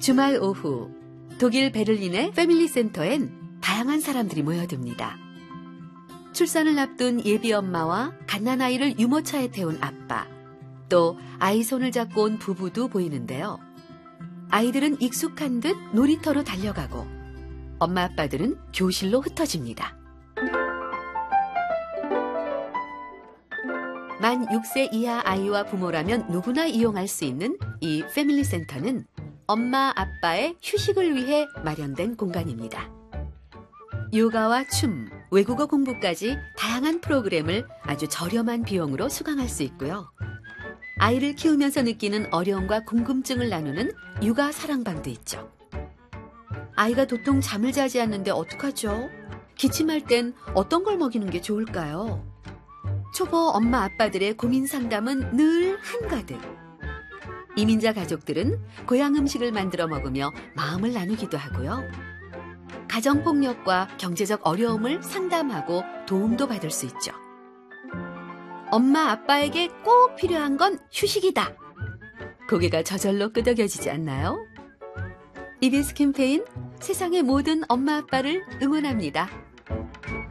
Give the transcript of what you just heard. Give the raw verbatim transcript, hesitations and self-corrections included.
주말 오후 독일 베를린의 패밀리 센터엔 다양한 사람들이 모여듭니다. 출산을 앞둔 예비 엄마와 갓난아이를 유모차에 태운 아빠, 또 아이 손을 잡고 온 부부도 보이는데요. 아이들은 익숙한 듯 놀이터로 달려가고 엄마 아빠들은 교실로 흩어집니다. 만 육 세 이하 아이와 부모라면 누구나 이용할 수 있는 이 패밀리 센터는 엄마 아빠의 휴식을 위해 마련된 공간입니다. 요가와 춤, 외국어 공부까지 다양한 프로그램을 아주 저렴한 비용으로 수강할 수 있고요. 아이를 키우면서 느끼는 어려움과 궁금증을 나누는 육아 사랑방도 있죠. 아이가 도통 잠을 자지 않는데 어떡하죠? 기침할 땐 어떤 걸 먹이는 게 좋을까요? 초보 엄마 아빠들의 고민 상담은 늘 한가득. 이민자 가족들은 고향 음식을 만들어 먹으며 마음을 나누기도 하고요. 가정폭력과 경제적 어려움을 상담하고 도움도 받을 수 있죠. 엄마 아빠에게 꼭 필요한 건 휴식이다. 고개가 저절로 끄덕여지지 않나요? 이비에스 캠페인 세상의 모든 엄마 아빠를 응원합니다.